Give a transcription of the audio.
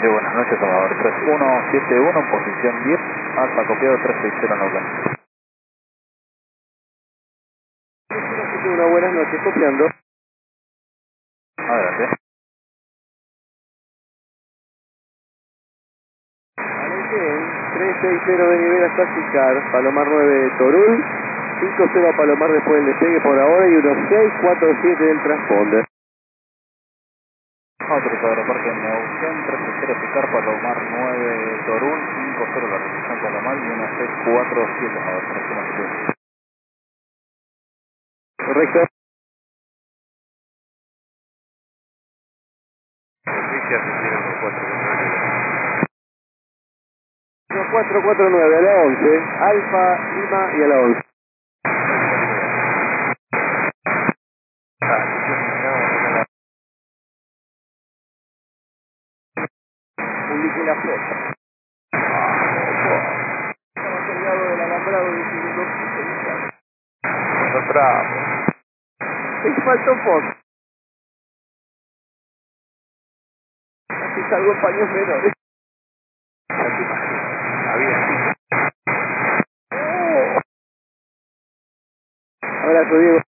Sí, buenas noches, Salvador 3171, posición 10, alfa copiado 360 Neuquén. Una buenas noches, copiando. Adelante. Neuquén, 360 de nivel hasta Sicar, Palomar 9 Torul, 50 a Palomar después del despegue por ahora y 1647 del transponder. Autorizador Parque Neuquén, 360 Sicar, Palomar 9 Torún, 50 la recepción Palomar y 1647, a ver, próxima secuencia. Correcto. Servicio argentino 449 a la 11, Alfa, Lima y a la 11. Publique la foto. Estamos colgados del alambrado de segundo piso. Me faltó foto. Así salgo en paños menores. Abrazo, Diego.